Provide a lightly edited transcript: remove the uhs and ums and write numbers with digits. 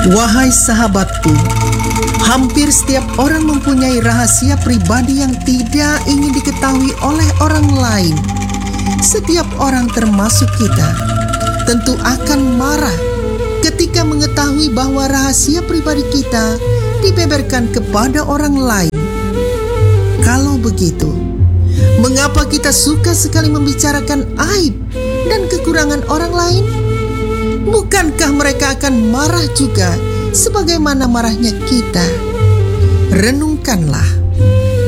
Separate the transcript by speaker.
Speaker 1: Wahai sahabatku, hampir setiap orang mempunyai rahasia pribadi yang tidak ingin diketahui oleh orang lain. Setiap orang termasuk kita tentu akan marah ketika mengetahui bahwa rahasia pribadi kita dibeberkan kepada orang lain. Kalau begitu, mengapa kita suka sekali membicarakan aib dan kekurangan orang lain? Bukankah mereka akan marah juga sebagaimana marahnya kita? Renungkanlah.